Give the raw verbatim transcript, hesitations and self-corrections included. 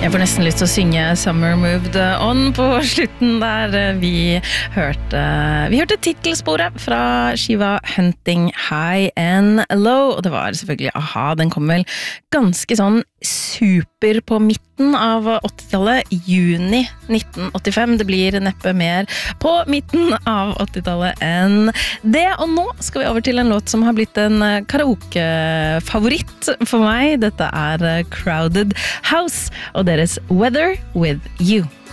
Jeg får nesten lyst til å synge Summer Moved On på slutten der vi hørte, vi hørte titelsporet fra skiva Hunting High and Low, og det var selvfølgelig aha, den kom vel ganske sånn super på midten av åttitallet, juni nitten åttifem, det blir neppe mer på midten av åttitallet enn det, og nå skal vi over til en låt som har blitt en karaoke-favoritt for meg, dette er Crowded House, og deres Weather With You.